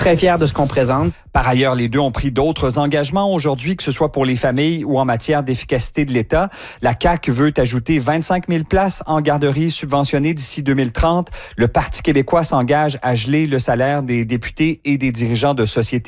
très fiers de ce qu'on présente. Par ailleurs, les deux ont pris d'autres engagements aujourd'hui, que ce soit pour les familles ou en matière d'efficacité de l'État. La CAQ veut ajouter 25 000 places en garderie subventionnées d'ici 2030. Le Parti québécois s'engage à geler le salaire des députés et des dirigeants de sociétés